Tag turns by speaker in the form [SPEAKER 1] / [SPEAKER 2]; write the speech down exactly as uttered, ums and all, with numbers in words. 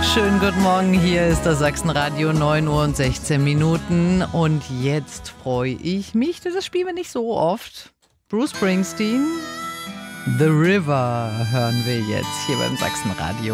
[SPEAKER 1] Schönen guten Morgen, hier ist das Sachsenradio, neun Uhr und sechzehn Minuten und jetzt freue ich mich, das spielen wir nicht so oft. Bruce Springsteen, The River hören wir jetzt hier beim Sachsenradio.